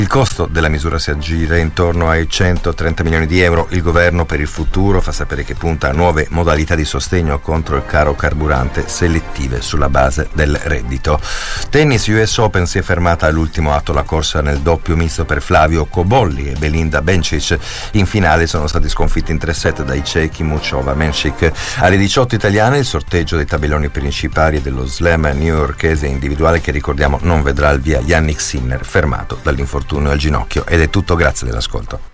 Il costo della misura si aggira intorno ai 130 milioni di euro. Il governo per il futuro fa sapere che punta a nuove modalità di sostegno contro il caro carburante selettive sulla base del reddito. Tennis, US Open, si è fermata all'ultimo atto la corsa nel doppio misto per Flavio Cobolli e Belinda Bencic. In finale sono stati sconfitti in 3 set dai cechi Muchova Mencic. Alle 18 italiane il sorteggio dei tabelloni principali dello slam newyorkese individuale, che ricordiamo non vedrà il via Yannick Sinner, fermato dall'infortunio al ginocchio. Ed è tutto, grazie dell'ascolto.